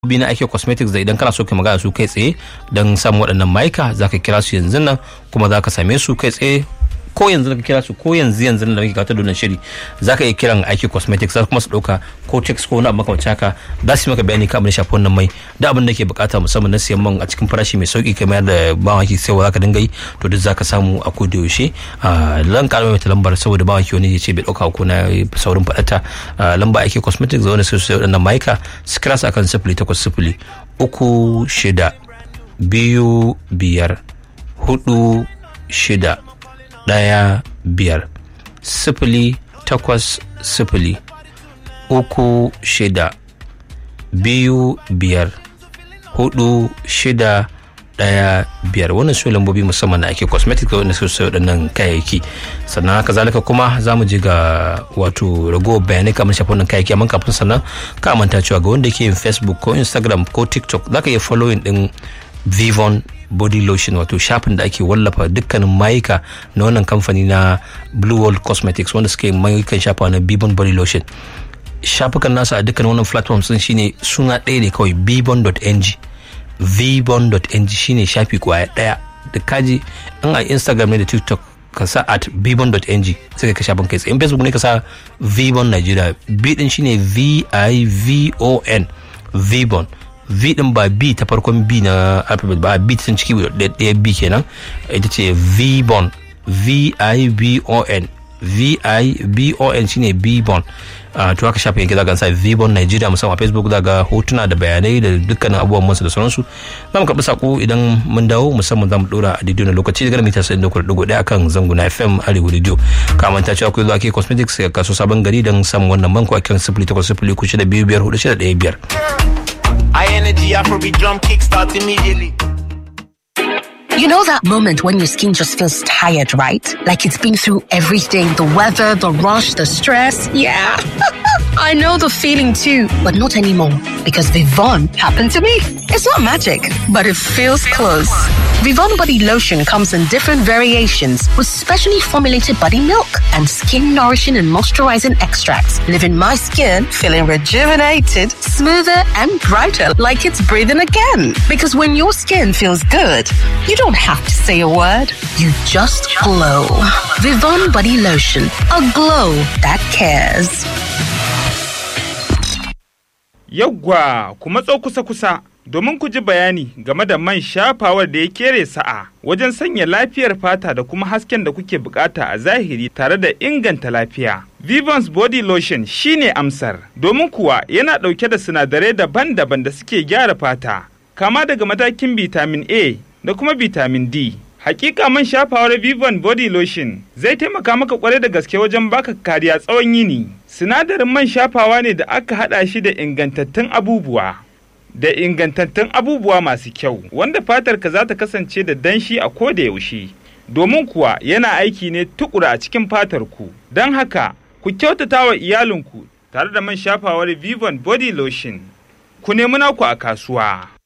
na ake cosmetics da idan kana so ka magana su kai tsaye don samun waɗannan mayuka zaka kira su yanzu nan kuma zaka same su kai tsaye ko yanzu ka kira su ko yanzu nan da muke gabatar da wannan shiri zaka iya kiran aiki cosmetics za kuma su dauka ko text ko na abu makamancin haka za su yi maka bayani kan abin da shafi wannan mai da abin da ke bukata musamman na siyan man a cikin farashi mai sauki kamar da bawaki sayarwa zaka dinga yi to duk zaka samu a koda yaushe lan kalma mai lambar saboda bawaki wani ya ce bai dauka ko na saurin fadata lamba aiki cosmetics da wani su sai wadannan maika su kira su akan 0800 36 2 5 4 6 1-5 0-8-0 3-6 2-5 4-6 1-5 wannan su lambobi musamman na ake cosmetic da wanda su sai waɗannan kayayyaki sannan haka zalika kuma za mu je ga wato ragowar bayanai kamar shafi wannan kayayyaki amma kafin sannan ka manta cewa ga wanda ke yin Facebook ko Instagram ko TikTok zaka iya following din Vivon body lotion wato shafin da ake wallafa dukkanin mayuka na wannan kamfani na Blue World Cosmetics wanda suke mayukan shafa na Vivon body lotion. Shafukan nasa a dukkanin wannan platforms din shine suna ɗaya ne kawai vivon.ng. vivon.ng shine shafi kwaya ɗaya da kaji in a Instagram ne da TikTok ka sa at vivon.ng sai ka shafin kai tsaye in Facebook ne ka sa Vivon Nigeria b din shine VIVON Vivon V din ba B ta farkon B na alphabet ba B ta ciki ɗaya B kenan ita ce Vivon VIVON VIVON shine Vivon to haka shafin yanke zaga sa Vivon Nigeria musamman a Facebook zaga hotuna da bayanai da dukkanin abubuwan masu da sauransu za mu karɓi sako idan mun dawo musamman za mu ɗora a daidai na lokaci daga mita 93.1 akan zanguna FM Arewa Radio kamar ta cewa ku zuwa ke cosmetics ya kaso sabon gari don samun wannan banko akan 0800 High energy Afrobeat drum kickstart immediately. You know that moment when your skin just feels tired, right? Like it's been through everything, the weather, the rush, the stress. Yeah. I know the feeling too, but not anymore because Vivon happened to me. It's not magic, but it feels close. Vivon body lotion comes in different variations with specially formulated body milk and skin nourishing and moisturizing extracts, leaving my skin feeling rejuvenated, smoother and brighter like it's breathing again. Because when your skin feels good, you don't have to say a word. You just glow. Vivon body lotion, a glow that cares. Yawwa, ku matso kusa-kusa domin ku ji bayani game da man shafawar da ya kere sa'a wajen sanya lafiyar fata da kuma hasken da kuke bukata a zahiri tare da inganta lafiya. Vivon's body lotion shine amsar, domin kuwa yana ɗauke da sinadarai daban-daban da suke gyara fata, kama daga matakin vitamin A da kuma vitamin D. Hakika man shafawar Vivon body lotion zai taimaka maka kwarai da gaske wajen baka kariya tsawon yini. Sinadarin man shafawa ne da aka hada shi da ingantattun abubuwa masu kyau wanda fatarka za ta kasance da danshi a koda yaushe. Domin kuwa yana aiki ne tukura a cikin fatarku. Don haka ku kyautata wa iyalinku tare da man shafawar Vivon body lotion. Ku nemi naku a kasuwa.